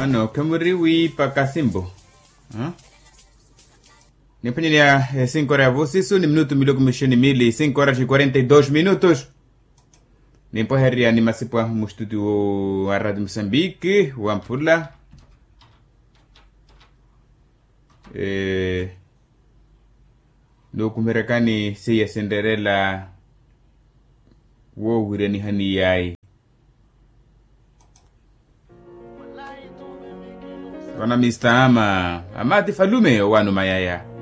Ano kamuriwi pa Kasimbo. Nipanyilia 5 horas vosisu ni minuto milogo misheni mili 5 horas e 42 minutos. Nimpoheria ni masipwa mu studio wa Radio Moçambique, wa Ampula. No kumerekani siya Cinderella wo wireni hani yai. Wana Mr. Amati Falume wanu mayaya.